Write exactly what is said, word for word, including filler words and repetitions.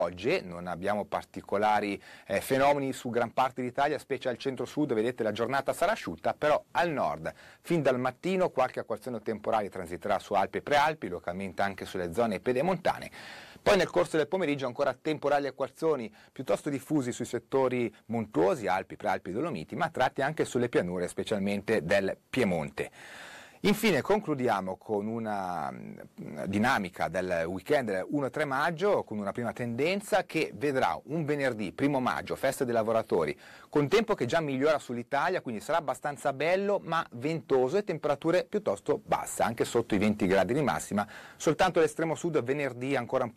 Oggi non abbiamo particolari eh, fenomeni su gran parte d'Italia, specie al centro-sud, vedete la giornata sarà asciutta, però al nord, fin dal mattino, qualche acquazzone temporale transiterà su Alpi e Prealpi, localmente anche sulle zone pedemontane. Poi nel corso del pomeriggio ancora temporali e acquazzoni piuttosto diffusi sui settori montuosi, Alpi, Prealpi, Dolomiti, ma tratti anche sulle pianure, specialmente del Piemonte. Infine concludiamo con una dinamica del weekend del primo tre maggio, con una prima tendenza che vedrà un venerdì primo maggio, festa dei lavoratori, con tempo che già migliora sull'Italia, quindi sarà abbastanza bello ma ventoso e temperature piuttosto basse, anche sotto i venti gradi di massima, soltanto l'estremo sud venerdì ancora un po'